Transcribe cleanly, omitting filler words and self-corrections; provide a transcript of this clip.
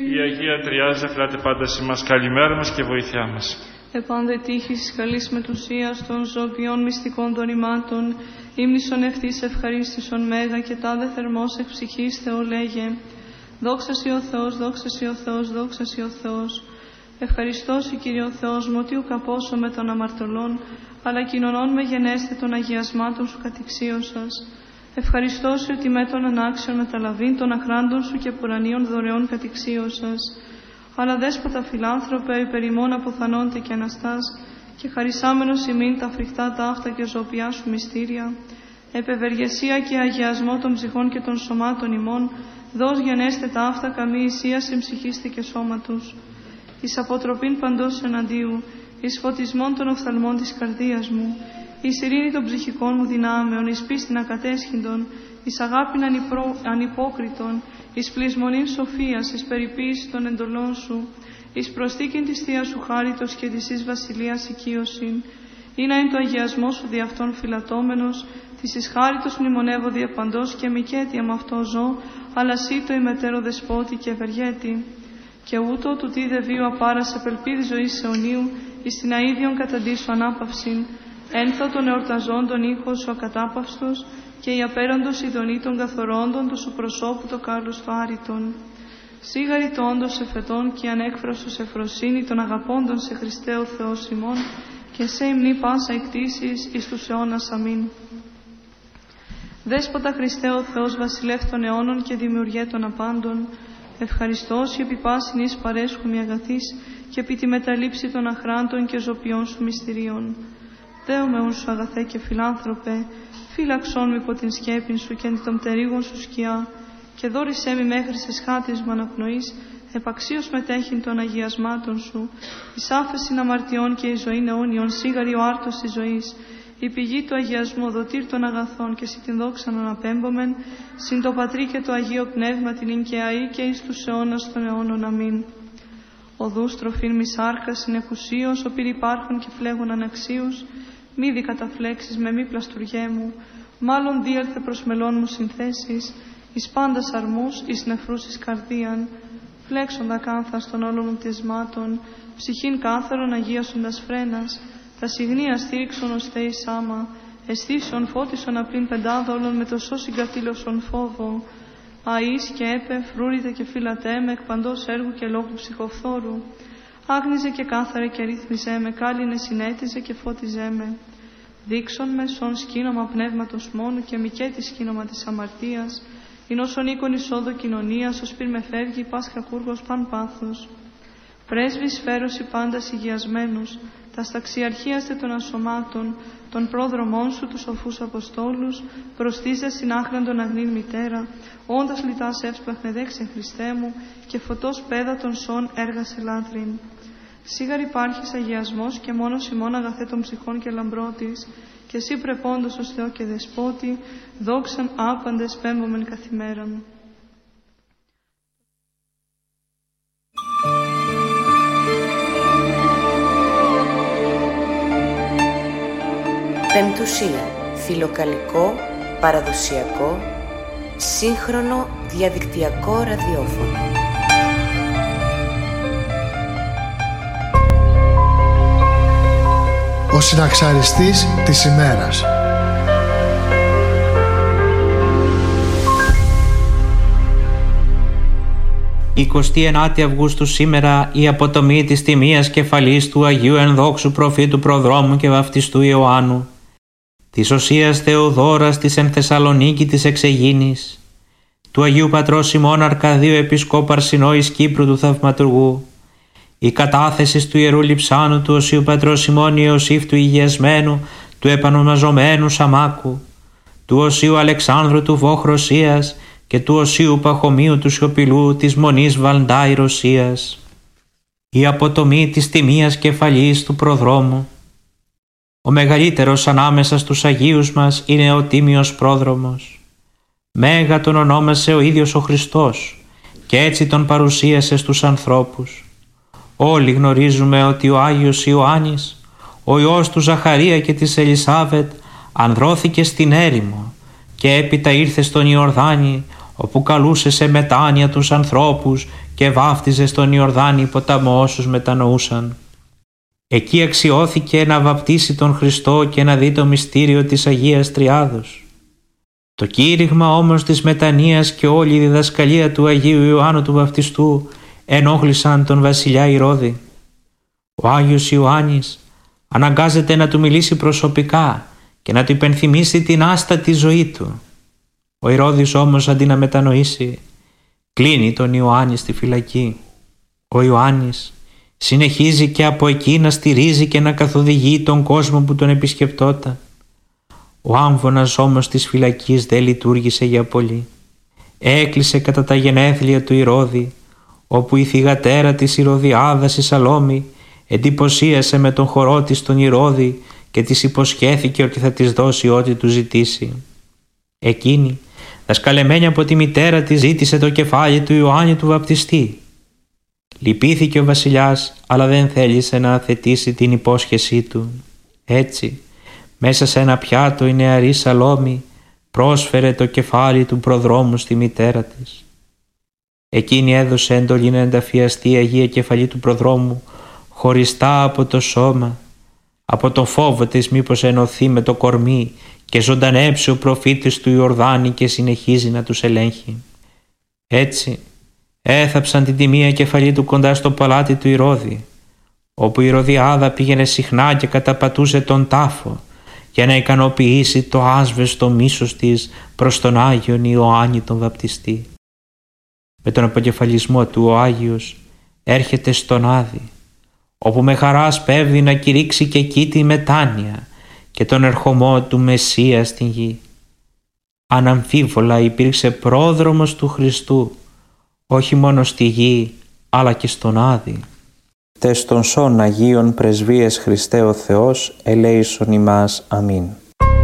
Η Αγία Τριάδα φυλάτε πάντα σε μας, καλημέρα μας και βοήθειά μας. Επάνδε τύχης της καλής μετουσίας των ζωοποιών μυστικών δωρημάτων, ύμνησον ευθύς ευχαρίστησον μέγα και τάδε θερμός εκ ψυχής Θεό λέγε. Δόξα σοι ο Θεός, δόξα σοι ο Θεός, δόξα σοι ο Θεός. Ευχαριστώ σοι Κύριε ο Θεός μου, ότι ουκ απόσω με των αμαρτωλών, αλλά κοινωνών με γενέστε των αγιασμάτων σου κατηξίωσας. Ευχαριστώ σου ότι με των ανάξιων μεταλαβήν των αχράντων σου και πουρανίων δωρεών κατηξίωσας. Αλλά δέσποτα φιλάνθρωπε, υπερ ημών αποθανόντε και αναστάς, και χαρισάμενος ημίν τα φρικτά ταύτα και ζωοποιιά σου μυστήρια, επευεργεσία και αγιασμό των ψυχών και των σωμάτων ημών, δώσ' γενέστε ταύτα καμή ισίαση ψυχίστη και σώματος. Εις αποτροπήν παντός εναντίου, εις φωτισμόν των οφθαλμών της καρδίας μου, εις ειρήνη των ψυχικών μου δυνάμεων, εις πίστην ακατέσχυντον, εις αγάπην ανυπόκριτον, εις πλεισμονήν σοφίας, εις περιποίηση των εντολών σου, εις προσθήκην της Θείας σου χάριτος και της εις βασιλείας οικείωσιν, ή να είναι το αγιασμό σου δι' αυτόν φυλατώμενος, της εις χάριτος μνημονεύω δι' επαντός και μικέτια με αυτό ζω, αλλά σύ το ημετέρω δεσπότη και ευεργέτη. Και ούτω του τι δε βίου απάρας απελπίδη ζωής αιωνίου, εις την αΐδιον καταντήσου ανάπαυσιν, ένθω των εορταζόντων ήχος σου ακατάπαυστος, και η απέραντος ειδονή των καθορώντων του σου προσώπου το κάρλος του άρητον. Σίγαρη το όντως εφετών και ανέκφραστος εφροσύνη των αγαπώντων σε Χριστέ ο Θεός ημών, και σε υμνή πάσα εκτίσεις εις τους αιώνας αμήν. Δέσποτα Χριστέ ο Θεός βασιλεύ των αιώνων και δημιουργέ των απάντων, ευχαριστώ σου επί πάσιν εις παρέσχουμη αγαθής και επί τη μεταλήψη των αχράντων και ζωπιών σου μυστηρίων. Δέομαι ούν σου αγαθέ και φιλάνθρωπε, φύλαξόν με υπό την σκέπην σου και αντί των πτερίγων σου σκιά, και δόρισέ μη μέχρι σε σχάτισμα αναπνοής, επαξίως μετέχειν των αγιασμάτων σου, εις άφεσιν αμαρτιών και η ζωήν αιώνιον, σίγαρη ο άρτος της ζωής, η πηγή του αγιασμού, δοτήρ των αγαθών, και σοι την δόξαν αναπέμπομεν, συν το Πατρί και το Αγίο Πνεύμα την εικαιαή και εις τους αιώνας των αιώνων. Αμήν. Οδούς τροφήν μη σάρκα συνεκουσίως, οπήρ υπάρχον και φλέγουν αναξίους, μη δι καταφλέξεις με μη πλαστουργέ μου, μάλλον δίαλθε προς μελών μου συνθέσεις, εις πάντας αρμούς, εις νεφρούς εις καρδίαν, φλέξοντα κάθας των όλων μου πτεσμάτων, ψυχήν κάθαρον αγίασοντας φρένας, τα συγνία στήριξον ως Θεής άμα, αισθήσεων φώτισον απλήν πεντάδολων με το σώ συγκατήλωσον φόβο, αείς και έπε, φρούρητε και φύλατέ με εκ παντός έργου και λόγου ψυχοφθόρου, άγνιζε και κάθαρε και ρύθμιζέ με, κάλυνε συνέτιζε και φώτιζέ με. Δείξον με σον σκήνομα πνεύματος μόνου και μικέτη σκήνομα της αμαρτίας, ειν όσον οίκον εισόδο κοινωνίας, ως πυρ με φεύγει πάσχα κούργος παν πάθος. Πρέσβης φέρωση πάντας υγιασμένους, τα σταξιαρχίαστε των ασωμάτων, των πρόδρομών σου τους σοφούς Αποστόλους, προστίζε συνάχραντον αγνήν μητέρα, όντας λιτάς εύσπαχνε δέξε Χριστέ μου, και φωτός πέδα των σών έργασε λάτριν. Σίγαρ υπάρχεις αγιασμός και μόνος ημών αγαθέ των ψυχών και λαμπρότης, και εσύ πρεπόντος ως Θεό και Δεσπότη, δόξαν άπαντες πέμπομεν καθημέραν. Πεμπτουσία, φιλοκαλικό, παραδοσιακό, σύγχρονο διαδικτυακό ραδιόφωνο. Ο συναξαριστής της ημέρας. Η 29η Αυγούστου σήμερα η αποτομή της τιμίας κεφαλής του Αγίου Ενδόξου Προφήτου Προδρόμου και Βαφτιστού Ιωάννου, της Οσίας Θεοδόρας της εν Θεσσαλονίκη της Εξεγίνης, του Αγίου Πατρός Σιμών Αρκαδίου Επισκόπου Αρσινόης Κύπρου του Θαυματουργού, η κατάθεση του Ιερού Λειψάνου του Οσίου Πατρός Σιμών Ιωσήφ του Υγιασμένου του επανομαζομένου Σαμάκου, του Οσίου Αλεξάνδρου του Βόχρωσίας και του Οσίου Παχωμίου του Σιωπηλού της Μονής Βαλντάη Ρωσίας, η αποτομή της τιμίας κεφαλής του Προδρόμου. Ο μεγαλύτερος ανάμεσα στους Αγίους μας είναι ο Τίμιος Πρόδρομος. Μέγα τον ονόμασε ο ίδιος ο Χριστός και έτσι τον παρουσίασε στους ανθρώπους. Όλοι γνωρίζουμε ότι ο Άγιος Ιωάννης, ο ιός του Ζαχαρία και της Ελισάβετ, ανδρώθηκε στην έρημο και έπειτα ήρθε στον Ιορδάνη, όπου καλούσε σε μετάνοια τους ανθρώπους και βάφτιζε στον Ιορδάνη ποταμό όσους μετανοούσαν. Εκεί αξιώθηκε να βαπτίσει τον Χριστό και να δει το μυστήριο της Αγίας Τριάδος. Το κήρυγμα όμως της μετανοίας και όλη η διδασκαλία του Αγίου Ιωάννου του Βαπτιστού ενόχλησαν τον βασιλιά Ηρώδη. Ο Άγιος Ιωάννης αναγκάζεται να του μιλήσει προσωπικά και να του υπενθυμίσει την άστατη ζωή του. Ο Ηρώδης όμως, αντί να μετανοήσει, κλείνει τον Ιωάννη στη φυλακή. Ο Ιωάννης συνεχίζει και από εκεί να στηρίζει και να καθοδηγεί τον κόσμο που τον επισκεπτόταν. Ο άμβονας όμως της φυλακής δεν λειτουργήσε για πολύ. Έκλεισε κατά τα γενέθλια του Ηρώδη, όπου η θυγατέρα της Ηρωδιάδας η Σαλόμη εντυπωσίασε με τον χορό της τον Ηρώδη και της υποσχέθηκε ότι θα της δώσει ό,τι του ζητήσει. Εκείνη, δασκαλεμένη από τη μητέρα της, ζήτησε το κεφάλι του Ιωάννη του Βαπτιστή. Λυπήθηκε ο βασιλιάς, αλλά δεν θέλησε να αθετήσει την υπόσχεσή του. Έτσι, μέσα σε ένα πιάτο η νεαρή Σαλόμη πρόσφερε το κεφάλι του προδρόμου στη μητέρα της. Εκείνη έδωσε εντολή να ενταφιαστεί η Αγία Κεφαλή του προδρόμου χωριστά από το σώμα, από το φόβο της μήπως ενωθεί με το κορμί και ζωντανέψει ο προφήτης του Ιορδάνη και συνεχίζει να τους ελέγχει. Έτσι έθαψαν την τιμία κεφαλή του κοντά στο παλάτι του Ηρώδη, όπου η Ηρωδιάδα πήγαινε συχνά και καταπατούσε τον τάφο για να ικανοποιήσει το άσβεστο μίσος της προς τον Άγιον Ιωάννη τον Βαπτιστή. Με τον αποκεφαλισμό του ο Άγιος έρχεται στον Άδη, όπου με χαρά σπέβδει να κηρύξει και εκεί τη μετάνοια και τον ερχομό του Μεσσία στην γη. Αναμφίβολα υπήρξε πρόδρομος του Χριστού, όχι μόνο στη γη αλλά και στον Άδη. Τες των σών Αγίων Πρεσβείες Χριστέ ο Θεός ελέησον ημάς. Αμήν.